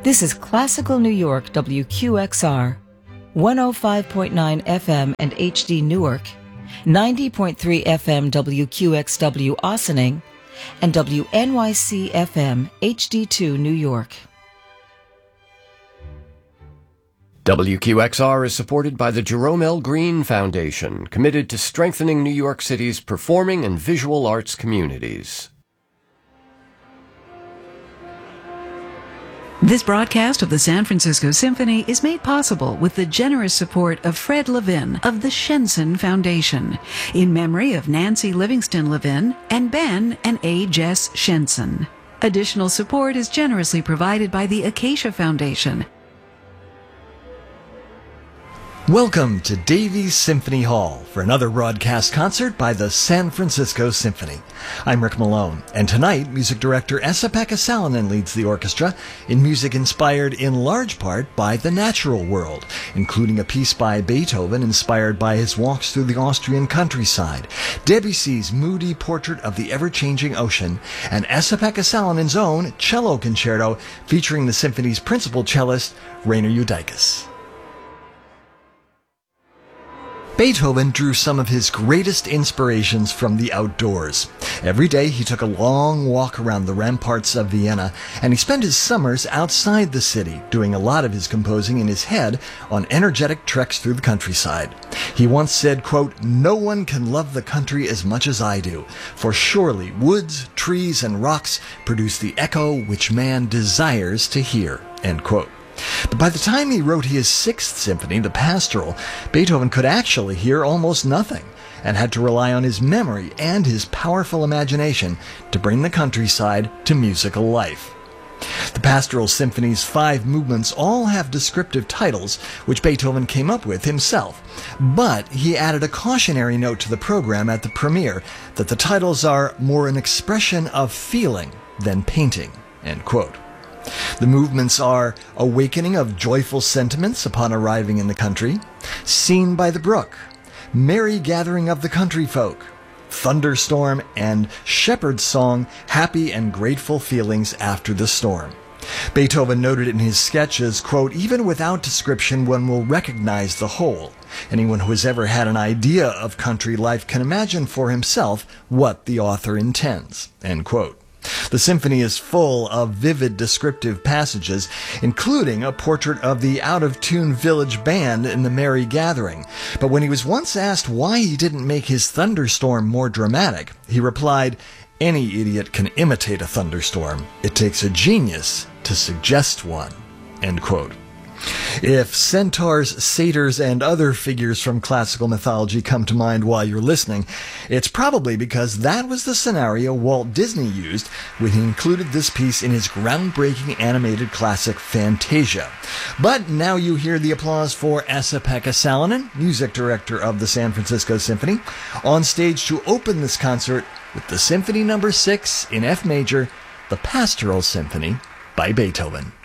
This is Classical New York WQXR, 105.9 FM and HD Newark, 90.3 FM WQXW Ossining, and WNYC FM HD2 New York. WQXR is supported by the Jerome L. Green Foundation, committed to strengthening New York City's performing and visual arts communities. This broadcast of the San Francisco Symphony is made possible with the generous support of Fred Levin of the Shenson Foundation, in memory of Nancy Livingston Levin and Ben and A. Jess Shenson. Additional support is generously provided by the Acacia Foundation. Welcome to Davies Symphony Hall for another broadcast concert by the San Francisco Symphony. I'm Rick Malone, and tonight music director Esa-Pekka Salonen leads the orchestra in music inspired in large part by the natural world, including a piece by Beethoven inspired by his walks through the Austrian countryside, Debussy's moody portrait of the ever-changing ocean, and Esa-Pekka Salonen's own cello concerto featuring the symphony's principal cellist, Rainer Judaitis. Beethoven drew some of his greatest inspirations from the outdoors. Every day he took a long walk around the ramparts of Vienna, and he spent his summers outside the city, doing a lot of his composing in his head on energetic treks through the countryside. He once said, quote, "No one can love the country as much as I do, for surely woods, trees, and rocks produce the echo which man desires to hear," end quote. But by the time he wrote his Sixth Symphony, the Pastoral, Beethoven could actually hear almost nothing and had to rely on his memory and his powerful imagination to bring the countryside to musical life. The Pastoral Symphony's 5 movements all have descriptive titles, which Beethoven came up with himself. But he added a cautionary note to the program at the premiere that the titles are more an expression of feeling than painting, end quote. The movements are Awakening of Joyful Sentiments Upon Arriving in the Country, Scene by the Brook, Merry Gathering of the Country Folk, Thunderstorm, and Shepherd's Song, Happy and Grateful Feelings After the Storm. Beethoven noted in his sketches, quote, "Even without description one will recognize the whole. Anyone who has ever had an idea of country life can imagine for himself what the author intends," end quote. The symphony is full of vivid descriptive passages, including a portrait of the out-of-tune village band in the Merry Gathering. But when he was once asked why he didn't make his thunderstorm more dramatic, he replied, "Any idiot can imitate a thunderstorm. It takes a genius to suggest one," end quote. If centaurs, satyrs, and other figures from classical mythology come to mind while you're listening, it's probably because that was the scenario Walt Disney used when he included this piece in his groundbreaking animated classic Fantasia. But now you hear the applause for Esa-Pekka Salonen, music director of the San Francisco Symphony, on stage to open this concert with the Symphony No. 6 in F major, the Pastoral Symphony by Beethoven.